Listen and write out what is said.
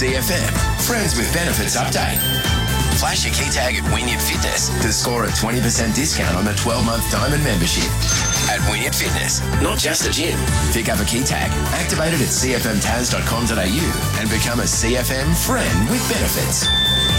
CFM Friends with Benefits update. Flash your key tag at Wynyard Fitness to score a 20% discount on a 12-month diamond membership. At Wynyard Fitness, not just a gym. Pick up a key tag, activate it at cfmtaz.com.au and become a CFM friend with benefits.